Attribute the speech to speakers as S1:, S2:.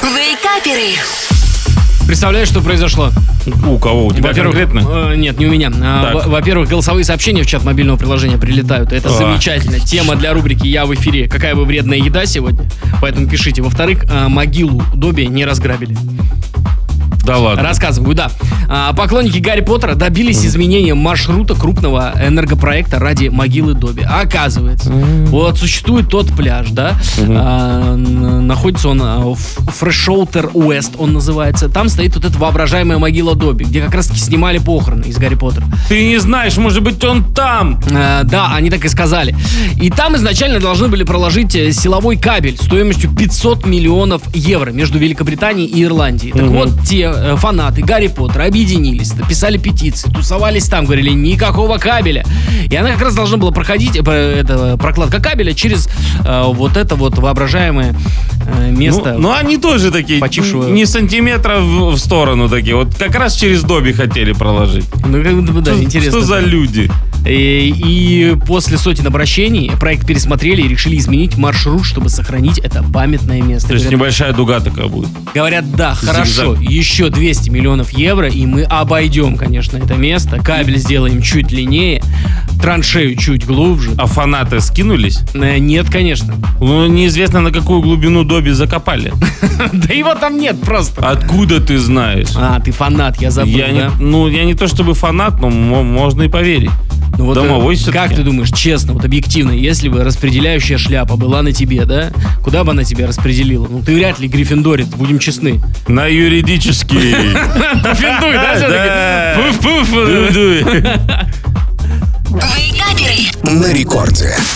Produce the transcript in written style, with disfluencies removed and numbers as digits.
S1: Вейкаперы.
S2: Представляешь, что произошло?
S3: У кого? У тебя
S2: Во-первых,
S3: конкретно?
S2: нет, не у меня. Во-первых, голосовые сообщения в чат мобильного приложения прилетают. Это замечательно. Тема для рубрики «Я в эфире». Какая вы вредная еда сегодня? Поэтому пишите. Во-вторых, могилу Добби не разграбили.
S3: Да ладно.
S2: Рассказываю, да. Поклонники Гарри Поттера добились изменения маршрута крупного энергопроекта ради могилы Добби. Оказывается, вот существует тот пляж, да, находится он в Фрешоутер Уэст, он называется. Там стоит вот эта воображаемая могила Добби, где как раз-таки снимали похороны из Гарри Поттера.
S3: Ты не знаешь, может быть, он там.
S2: Да, они так и сказали. И там изначально должны были проложить силовой кабель стоимостью 500 миллионов евро между Великобританией и Ирландией. Так вот, те фанаты Гарри Поттера объединились, написали петиции, тусовались там, говорили, никакого кабеля. И она как раз должна была проходить, прокладка кабеля через вот это вот воображаемое место.
S3: Ну, они тоже такие,
S2: почившего.
S3: не сантиметра в сторону такие. Вот как раз через Добби хотели проложить.
S2: Ну, как бы, да, интересно.
S3: Что за люди?
S2: И после сотен обращений проект пересмотрели и решили изменить маршрут, чтобы сохранить это памятное место.
S3: То есть небольшая дуга такая будет.
S2: Говорят, да,
S3: Зигзаг.
S2: хорошо, еще 200 миллионов евро, и мы обойдем, конечно, это место. Кабель сделаем чуть длиннее, траншею чуть глубже.
S3: А фанаты скинулись?
S2: Нет, конечно.
S3: Ну, неизвестно, на какую глубину Добби закопали.
S2: Да его там нет просто.
S3: Откуда ты знаешь?
S2: Ты фанат, я забыл, да?
S3: Я не то чтобы фанат, но можно и поверить.
S2: Ну вот,
S3: домовой все-таки.
S2: Как ты думаешь, честно, вот объективно, если бы распределяющая шляпа была на тебе, да? Куда бы она тебя распределила? Ну ты вряд ли гриффиндорец, будем честны.
S3: На юридический.
S2: Пуффиндуй, да, все-таки? Пуф-пуф.
S1: Вейкаперы.
S4: На рекорде.